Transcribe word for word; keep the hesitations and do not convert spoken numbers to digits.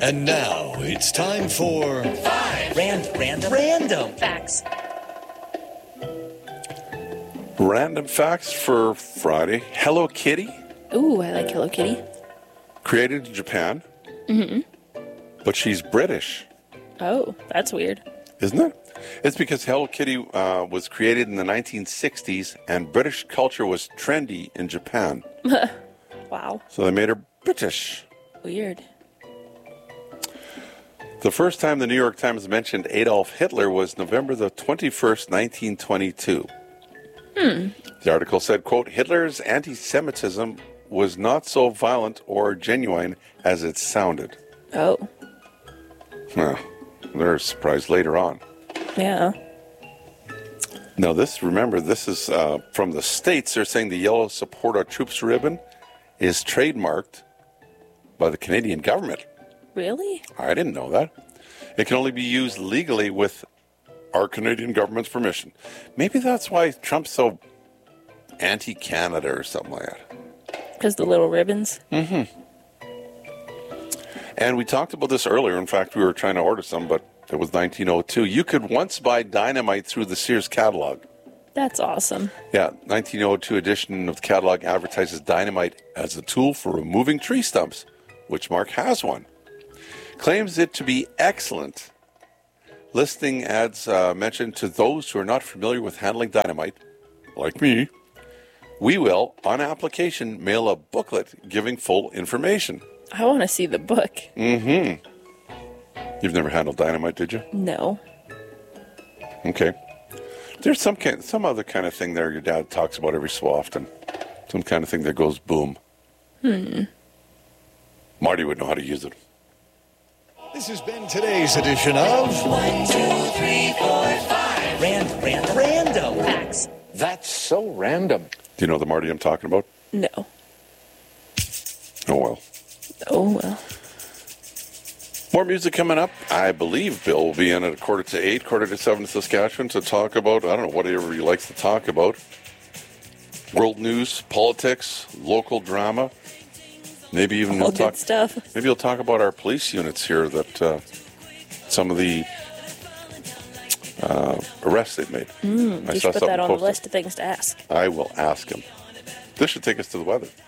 And now it's time for Five Rand, Random Random Facts. Random facts for Friday. Hello Kitty, Ooh, I like Hello Kitty. created in Japan, mm-hmm. but she's British, Oh, that's weird. isn't it? It's because Hello Kitty uh, was created in the nineteen sixties and British culture was trendy in Japan. Wow. So they made her British. Weird. The first time the New York Times mentioned Adolf Hitler was November the twenty-first, nineteen twenty-two. Hmm. The article said, quote, Hitler's anti-Semitism was not so violent or genuine as it sounded. Oh, Well, they're surprised later on. yeah. Now this, remember, this is uh, from the States. They're saying the yellow Support Our Troops ribbon is trademarked by the Canadian government. Really? I didn't know that. It can only be used legally with our Canadian government's permission. Maybe that's why Trump's so anti-Canada or something like that. Because the little ribbons? And we talked about this earlier. In fact, we were trying to order some, but it was nineteen oh two. You could once buy dynamite through the Sears catalog. That's awesome. Yeah, nineteen oh two edition of the catalog advertises dynamite as a tool for removing tree stumps, which Mark has one. Claims it to be excellent. Listing adds uh, mention to those who are not familiar with handling dynamite, like me. We will, on application, mail a booklet giving full information. I want to see the book. You've never handled dynamite, did you? No. Okay. There's some kind, some other kind of thing there your dad talks about every so often. Some kind of thing that goes boom. Hmm. Marty would know how to use it. This has been today's edition of One, two, three, four, five Rand, Random Random Facts. That's so random. Do you know the Marty I'm talking about? No. Oh, well. Oh, well. More music coming up. I believe Bill will be in at a quarter to eight, quarter to seven in Saskatchewan to talk about, I don't know, whatever he likes to talk about. World news, politics, local drama. Maybe even All we'll good talk. stuff. Maybe he'll talk about our police units here, that uh, some of the uh, arrests they've made. You should put that on the posted. list of things to ask. I will ask him. This should take us to the weather.